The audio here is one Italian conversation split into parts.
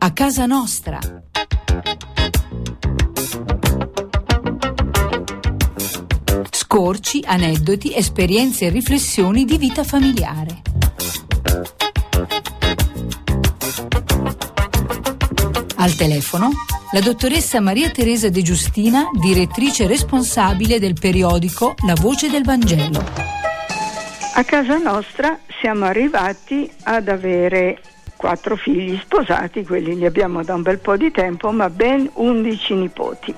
A casa nostra. Scorci, aneddoti, esperienze e riflessioni di vita familiare. Al telefono la dottoressa Maria Teresa De Giustina, direttrice responsabile del periodico La Voce del Vangelo. A casa nostra siamo arrivati ad avere 4 figli sposati, quelli li abbiamo da un bel po' di tempo, ma ben 11 nipoti.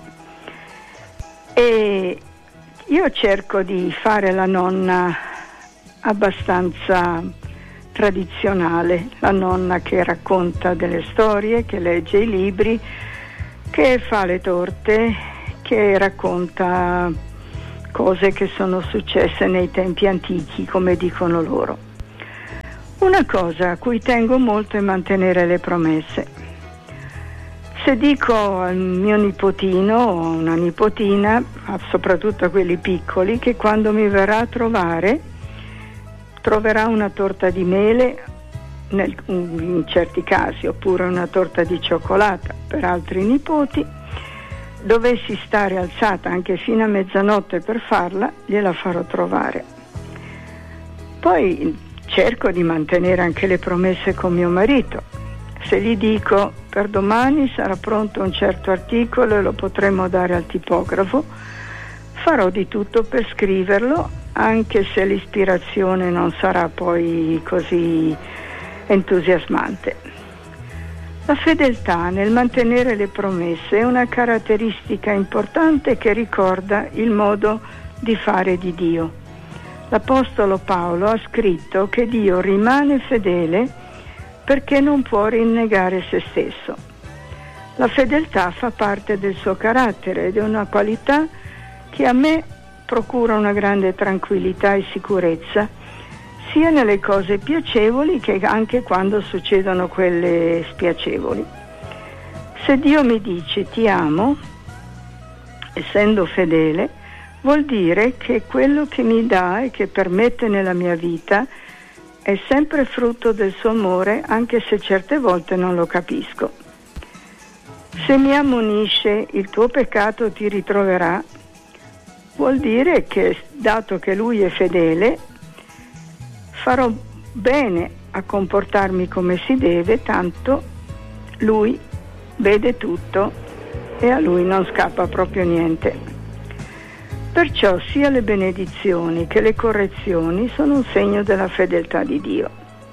E io cerco di fare la nonna abbastanza tradizionale, la nonna che racconta delle storie, che legge i libri, che fa le torte, che racconta cose che sono successe nei tempi antichi, come dicono loro. Una cosa a cui tengo molto è mantenere le promesse. Se dico al mio nipotino o a una nipotina, soprattutto a quelli piccoli, che quando mi verrà a trovare troverà una torta di mele in certi casi, oppure una torta di cioccolata per altri nipoti, dovessi stare alzata anche fino a mezzanotte per farla, gliela farò trovare. Poi cerco di mantenere anche le promesse con mio marito. Se gli dico per domani sarà pronto un certo articolo e lo potremo dare al tipografo, farò di tutto per scriverlo, anche se l'ispirazione non sarà poi così entusiasmante. La fedeltà nel mantenere le promesse è una caratteristica importante che ricorda il modo di fare di Dio. L'Apostolo Paolo ha scritto che Dio rimane fedele perché non può rinnegare se stesso. La fedeltà fa parte del suo carattere ed è una qualità che a me procura una grande tranquillità e sicurezza, sia nelle cose piacevoli che anche quando succedono quelle spiacevoli. Se Dio mi dice ti amo, essendo fedele, vuol dire che quello che mi dà e che permette nella mia vita è sempre frutto del suo amore, anche se certe volte non lo capisco. Se mi ammonisce il tuo peccato ti ritroverà, vuol dire che, dato che lui è fedele, farò bene a comportarmi come si deve, tanto lui vede tutto e a lui non scappa proprio niente. Perciò sia le benedizioni che le correzioni sono un segno della fedeltà di Dio.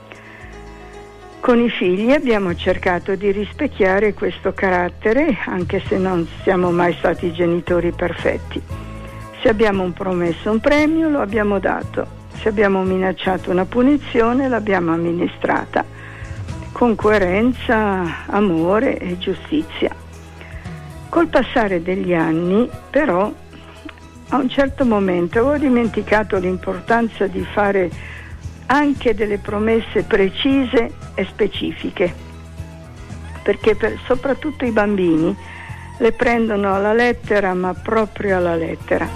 Con i figli abbiamo cercato di rispecchiare questo carattere, anche se non siamo mai stati genitori perfetti. Se abbiamo promesso un premio, lo abbiamo dato. Se abbiamo minacciato una punizione, l'abbiamo amministrata con coerenza, amore e giustizia. Col passare degli anni, però, a un certo momento avevo dimenticato l'importanza di fare anche delle promesse precise e specifiche, perché soprattutto i bambini le prendono alla lettera, ma proprio alla lettera.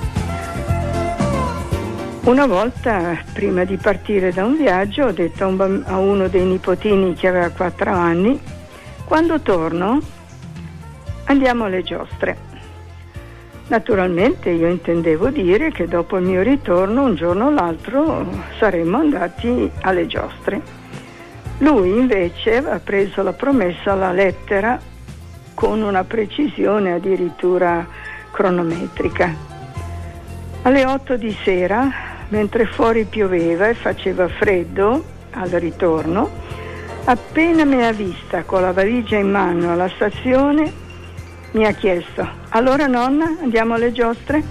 Una volta, prima di partire da un viaggio, ho detto a uno dei nipotini che aveva 4 anni: quando torno andiamo alle giostre. Naturalmente io intendevo dire che dopo il mio ritorno, un giorno o l'altro, saremmo andati alle giostre. Lui invece aveva preso la promessa alla lettera con una precisione addirittura cronometrica. Alle 8 di sera, mentre fuori pioveva e faceva freddo al ritorno, appena mi ha vista con la valigia in mano alla stazione, mi ha chiesto: allora nonna, andiamo alle giostre?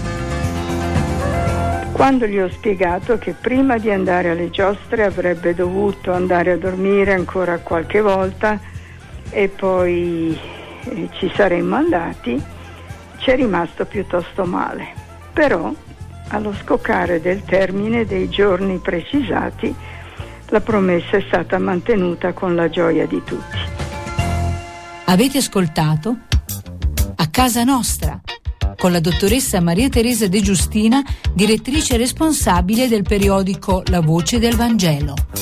Quando gli ho spiegato che prima di andare alle giostre avrebbe dovuto andare a dormire ancora qualche volta e poi ci saremmo andati, ci è rimasto piuttosto male. Però, allo scoccare del termine dei giorni precisati, la promessa è stata mantenuta con la gioia di tutti. Avete ascoltato A casa nostra, con la dottoressa Maria Teresa De Giustina, direttrice responsabile del periodico La Voce del Vangelo.